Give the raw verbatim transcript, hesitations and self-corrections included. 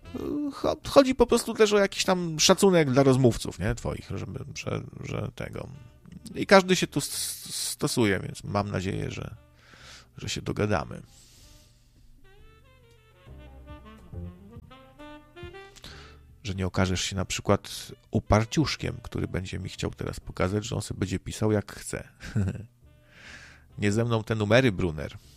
Chodzi po prostu też o jakiś tam szacunek dla rozmówców, nie, twoich, żeby, że, że tego. I każdy się tu stosuje, więc mam nadzieję, że, że się dogadamy. Że nie okażesz się na przykład uparciuszkiem, który będzie mi chciał teraz pokazać, że on sobie będzie pisał jak chce. Nie ze mną te numery, Brunner.